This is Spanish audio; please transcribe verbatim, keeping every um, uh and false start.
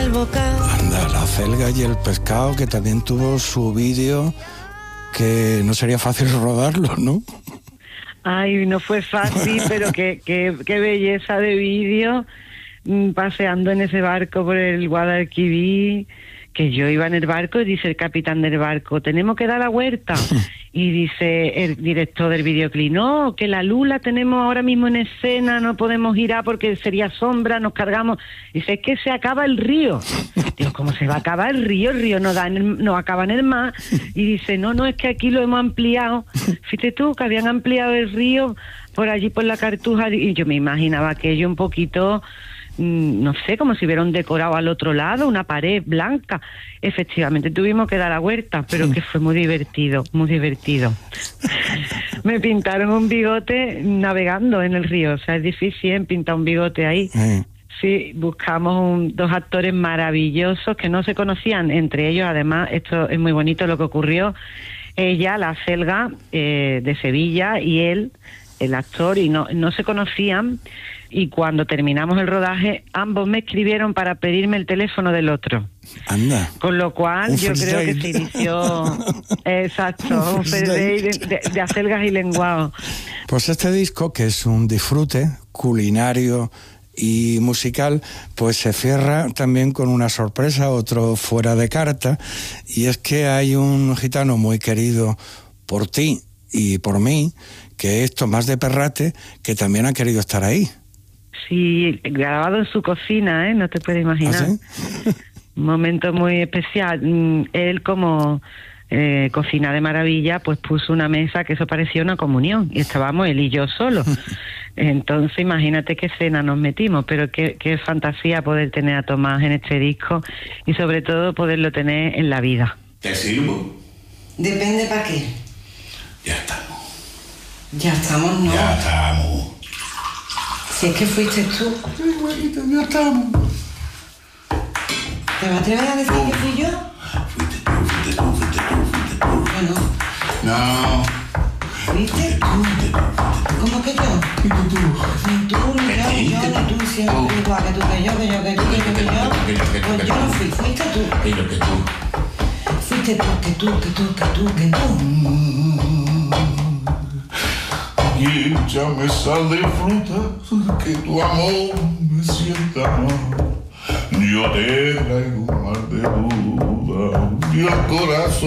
el bocado. Anda, la acelga y el pescado, que también tuvo su vídeo, que no sería fácil rodarlo, ¿no? Ay, no fue fácil, pero qué, qué, qué belleza de vídeo, paseando en ese barco por el Guadalquivir, que yo iba en el barco y dice el capitán del barco, tenemos que dar la huerta. Y dice el director del videoclip, no, que la luz la tenemos ahora mismo en escena, no podemos girar porque sería sombra, nos cargamos. Dice, es que se acaba el río. Digo, ¿cómo se va a acabar el río? El río no, da en el, no acaba en el mar. Y dice, no, no, es que aquí lo hemos ampliado. Fíjate tú, que habían ampliado el río por allí, por la Cartuja. Y yo me imaginaba aquello un poquito... no sé, como si hubiera un decorado al otro lado, una pared blanca. Efectivamente, tuvimos que dar la vuelta, pero que fue muy divertido, muy divertido. Me pintaron un bigote navegando en el río, o sea, es difícil, ¿eh?, pintar un bigote ahí. Mm. Sí, buscamos un, dos actores maravillosos que no se conocían entre ellos, además, esto es muy bonito lo que ocurrió. Ella, la Selga, eh, de Sevilla, y él, el actor, y no, no se conocían. Y cuando terminamos el rodaje, ambos me escribieron para pedirme el teléfono del otro. Anda. Con lo cual, un yo creo date. que se inició... Exacto, un first date de, de, de acelgas y lenguado. Pues este disco, que es un disfrute culinario y musical, pues se cierra también con una sorpresa, otro fuera de carta, y es que hay un gitano muy querido por ti y por mí, que es Tomás de Perrate, que también ha querido estar ahí. Sí, grabado en su cocina, ¿eh? No te puedes imaginar. ¿Ah, sí? Un momento muy especial. Él, como eh, cocina de maravilla, pues puso una mesa que eso parecía una comunión, y estábamos él y yo solos. Entonces, imagínate qué cena nos metimos, pero qué, qué fantasía poder tener a Tomás en este disco, y sobre todo poderlo tener en la vida. ¿Te sirvo? Depende para qué. Ya estamos. Ya estamos, ¿no? Ya estamos. Si es que fuiste tú. Sí, güeyito, ya estamos. ¿Te vas a atrever a decir que fui yo? Fuiste tú, fuiste tú, fuiste tú, fuiste tú. Bueno. No. ¿Fuiste tú? Fuiste tú, fuiste tú. ¿Cómo que yo? Fuiste tú. Ni tú, ni yo, ni yo, ni tú, siempre igual que tú, que yo, que yo, que tú, que yo, que yo. Pues yo no fui, fuiste tú. Que yo, que tú. Fuiste tú, que tú, que tú, que tú, que tú. Y échame sal de fruta, que tu amor me sienta mal. Yo te traigo un mar de duda y el corazón